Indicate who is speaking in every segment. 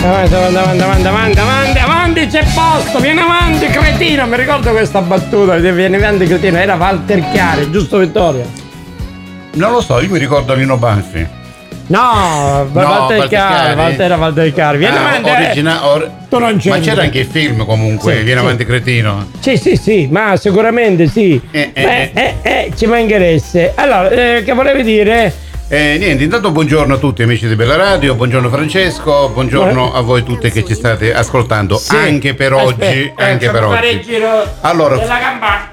Speaker 1: Avanti, c'è posto, vieni avanti, cretino. Mi ricordo questa battuta, vieni avanti, cretino. Era Walter Chiari, giusto, Vittorio?
Speaker 2: Non lo so, io mi ricordo Nino Banfi.
Speaker 1: No, Walter Chiari. Era Walter Chiari. Vieni avanti.
Speaker 2: Tu non c'eri. Ma c'era anche il film comunque, vieni avanti, cretino.
Speaker 1: Sì, ma sicuramente sì. Ci mancheresse. Allora, che volevi dire?
Speaker 2: Niente, intanto buongiorno a tutti amici di Bella Radio, buongiorno Francesco, buongiorno a voi tutte che ci state ascoltando, anche per oggi. Allora, della campana.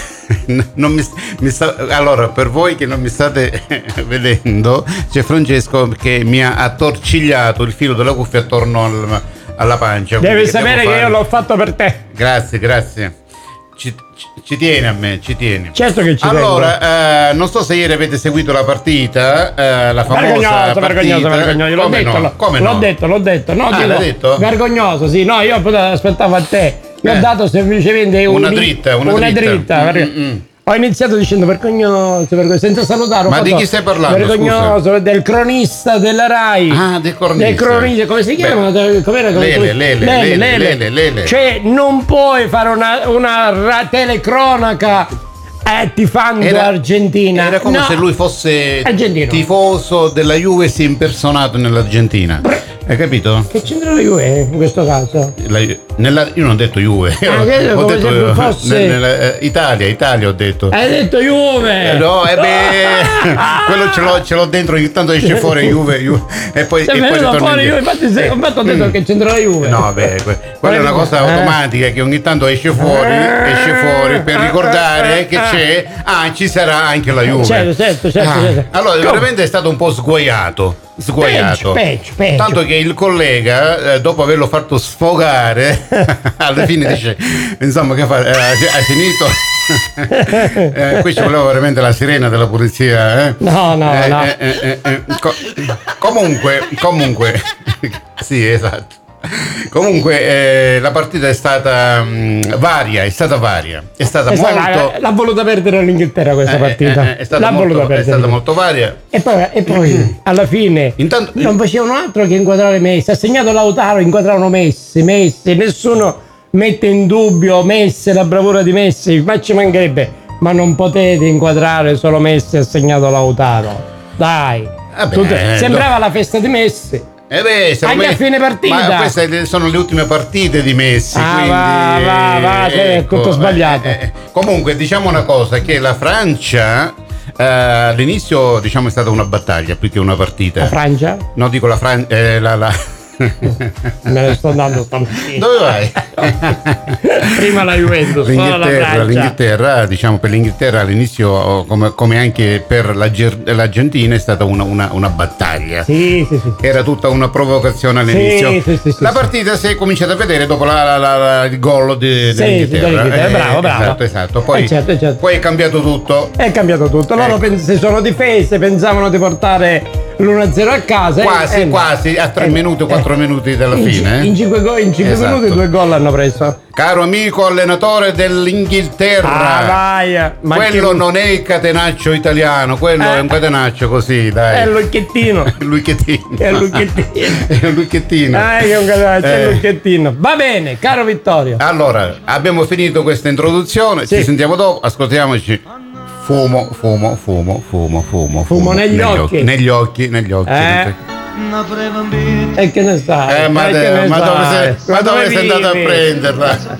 Speaker 2: Allora, per voi che non mi state vedendo, c'è Francesco che mi ha attorcigliato il filo della cuffia attorno alla pancia.
Speaker 1: Devi sapere che io l'ho fatto per te.
Speaker 2: Grazie. Ci tiene a me, ci tiene.
Speaker 1: Certo che ci tiene.
Speaker 2: Allora, non so se ieri avete seguito la partita, la famosa
Speaker 1: vergognoso. L'ho detto. No,
Speaker 2: l'hai detto?
Speaker 1: Vergognoso, sì. No, io aspettavo a te. Io ho dato semplicemente
Speaker 2: una dritta.
Speaker 1: Ho iniziato dicendo vergognoso, senza salutare.
Speaker 2: Ma di chi stai parlando?
Speaker 1: Vergognoso, scusa? Del cronista della Rai.
Speaker 2: Ah, del cronista.
Speaker 1: Come si chiama?
Speaker 2: Lele.
Speaker 1: Cioè, non puoi fare una telecronaca tifando Argentina.
Speaker 2: Era come se lui fosse
Speaker 1: argentino,
Speaker 2: tifoso della Juve e si è impersonato nell'Argentina. Hai capito?
Speaker 1: Che c'entra la Juve in questo caso?
Speaker 2: Io non ho detto Juve, ho detto fosse... Italia ho detto.
Speaker 1: Hai detto Juve?
Speaker 2: No, quello ce l'ho dentro, ogni tanto esce fuori Juve e poi
Speaker 1: fuori Juve, infatti ho detto che c'entra la Juve.
Speaker 2: No, vabbè, quella è una cosa automatica che ogni tanto esce fuori per ricordare che c'è, ci sarà anche la Juve.
Speaker 1: Certo.
Speaker 2: Allora, veramente è stato un po' sguaiato.
Speaker 1: Peggio.
Speaker 2: Tanto che il collega, dopo averlo fatto sfogare, alla fine dice, insomma, che fa? Hai finito? Qui ci voleva veramente la sirena della polizia.
Speaker 1: No.
Speaker 2: Comunque sì, esatto. Comunque la partita è stata varia. Molto.
Speaker 1: L'ha voluta perdere l'Inghilterra questa partita.
Speaker 2: È stata molto varia.
Speaker 1: E poi alla fine
Speaker 2: intanto
Speaker 1: non facevano altro che inquadrare Messi. Ha segnato Lautaro, inquadravano Messi. Nessuno mette in dubbio la bravura di Messi, ma ci mancherebbe. Ma non potete inquadrare solo Messi, ha segnato Lautaro. Dai. Sembrava la festa di Messi. Anche a fine partita.
Speaker 2: Ma queste sono le ultime partite di Messi.
Speaker 1: È tutto sbagliato.
Speaker 2: Comunque diciamo una cosa, che la Francia all'inizio diciamo è stata una battaglia più che una partita.
Speaker 1: La Francia?
Speaker 2: No, dico la Francia.
Speaker 1: Me ne sto andando stamattina.
Speaker 2: Dove vai?
Speaker 1: Prima la Juventus,
Speaker 2: l'Inghilterra, diciamo, per l'Inghilterra all'inizio come anche per l'Argentina è stata una battaglia.
Speaker 1: Sì.
Speaker 2: Era tutta una provocazione all'inizio. La partita si è cominciata a vedere dopo il gol dell'Inghilterra.
Speaker 1: Bravo.
Speaker 2: Esatto. Poi è cambiato tutto. Loro
Speaker 1: si sono difese, pensavano di portare l'1-0 a casa.
Speaker 2: Quasi a 3 minuti, 4 minuti dalla fine.
Speaker 1: In 5 minuti 2 gol hanno preso.
Speaker 2: Caro amico allenatore dell'Inghilterra, quello non è il catenaccio italiano, quello è un catenaccio così, dai.
Speaker 1: È il lucchettino.
Speaker 2: È un lucchettino.
Speaker 1: È un catenaccio, è un lucchettino. Va bene, caro Vittorio.
Speaker 2: Allora, abbiamo finito questa introduzione, ci sentiamo dopo, ascoltiamoci. Fumo negli occhi.
Speaker 1: E che ne sai?
Speaker 2: Ma dove sei andato a prenderla?